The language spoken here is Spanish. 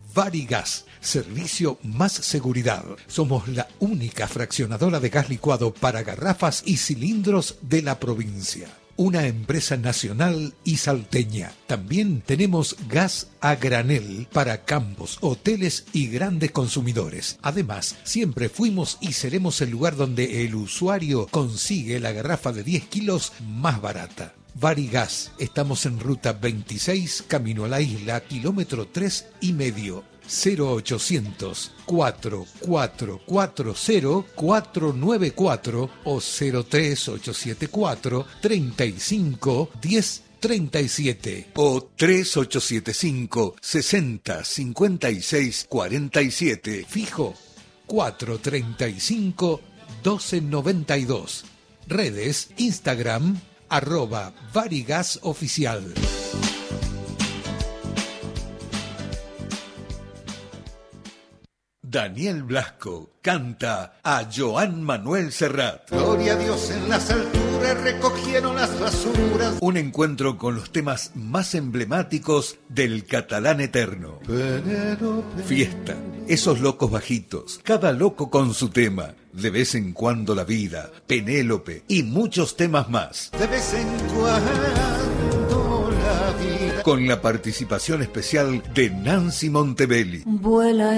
Varigas, servicio más seguridad. Somos la única fraccionadora de gas licuado para garrafas y cilindros de la provincia. Una empresa nacional y salteña. También tenemos gas a granel para campos, hoteles y grandes consumidores. Además, siempre fuimos y seremos el lugar donde el usuario consigue la garrafa de 10 kilos más barata. Varigas, estamos en ruta 26, camino a la isla, kilómetro 3,5. 0800 4440 494 o 03874 35 10 37 o 3875 60 56 47. Fijo 435 1292. Redes Instagram @varigasoficial. Daniel Blasco canta a Joan Manuel Serrat. Gloria a Dios en las alturas, recogieron las basuras. Un encuentro con los temas más emblemáticos del catalán eterno. Penélope. Fiesta, esos locos bajitos, cada loco con su tema. De vez en cuando la vida, Penélope y muchos temas más. De vez en cuando la vida. Con la participación especial de Nancy Montebelli. Vuela